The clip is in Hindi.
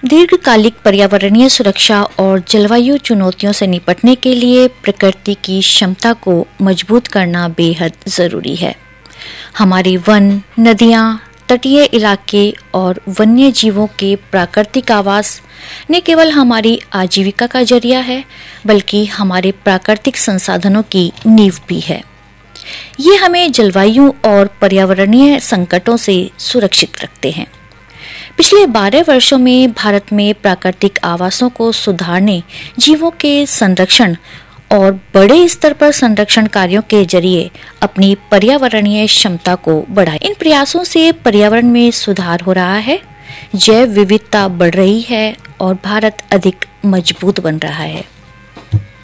दीर्घकालिक पर्यावरणीय सुरक्षा और जलवायु चुनौतियों से निपटने के लिए प्रकृति की क्षमता को मजबूत करना बेहद जरूरी है। हमारी वन, नदियां, तटीय इलाके और वन्य जीवों के प्राकृतिक आवास न केवल हमारी आजीविका का जरिया है, बल्कि हमारे प्राकृतिक संसाधनों की नींव भी है। ये हमें जलवायु और पर्यावरणीय संकटों से सुरक्षित रखते हैं। पिछले 12 वर्षों में भारत में प्राकृतिक आवासों को सुधारने, जीवों के संरक्षण और बड़े स्तर पर संरक्षण कार्यों के जरिए अपनी पर्यावरणीय क्षमता को बढ़ाया। इन प्रयासों से पर्यावरण में सुधार हो रहा है, जैव विविधता बढ़ रही है और भारत अधिक मजबूत बन रहा है।